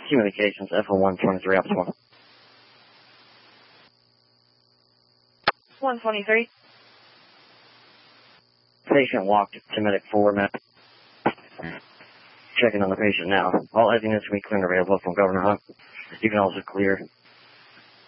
Communications, FO123, Option 1. 123. Patient walked to medic 4, Matt. Checking on the patient now. All evidence we clear and available from Governor Hunt. You can also clear